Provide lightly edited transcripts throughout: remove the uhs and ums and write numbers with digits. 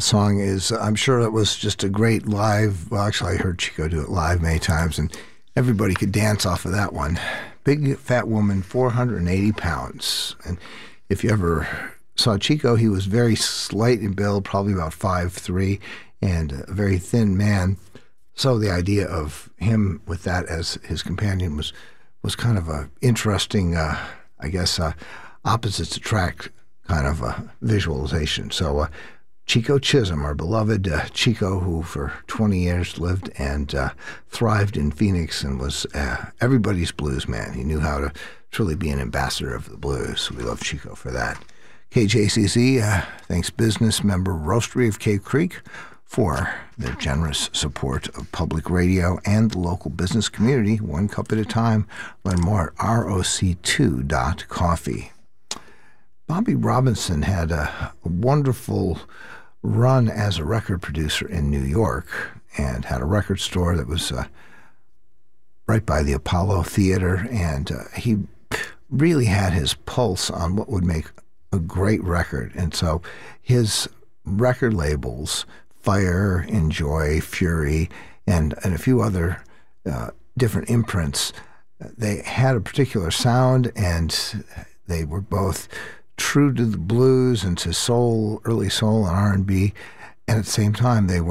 song is, I'm sure it was just a great live, well, actually I heard Chico do it live many times, and everybody could dance off of that one. Big Fat Woman, 480 pounds. And if you ever saw Chico, he was very slight in build, probably about 5'3", and a very thin man. So the idea of him with that as his companion was kind of a interesting, opposites attract kind of a visualization. So Chico Chisholm, our beloved Chico, who for 20 years lived and thrived in Phoenix and was everybody's blues man. He knew how to truly be an ambassador of the blues. We love Chico for that. KJCC thanks business member Roastery of Cave Creek for their generous support of public radio and the local business community, one cup at a time. Learn more at roc2.coffee. Bobby Robinson had a wonderful run as a record producer in New York and had a record store that was right by the Apollo Theater, and he really had his pulse on what would make a great record. And so his record labels, Fire, Enjoy, Fury, and a few other different imprints, they had a particular sound, and they were both true to the blues and to soul, early soul and R&B, and at the same time they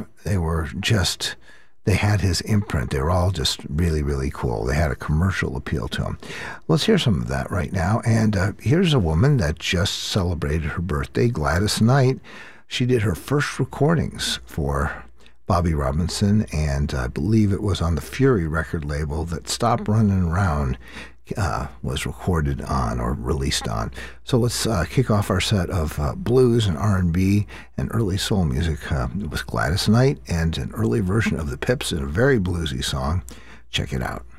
had his imprint. They were all just really, really cool. They had a commercial appeal to them. Let's hear some of that right now. And here's a woman that just celebrated her birthday, Gladys Knight. She did her first recordings for Bobby Robinson, and I believe it was on the Fury record label that Stop Running Around was recorded on or released on. So let's kick off our set of blues and R&B and early soul music with Gladys Knight and an early version of the Pips in a very bluesy song. Check it out.